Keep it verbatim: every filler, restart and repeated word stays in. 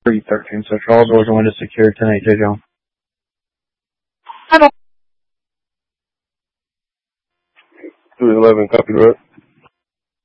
three thirteen Central. All doors and windows secure. ten eight J John. two eleven, copy that.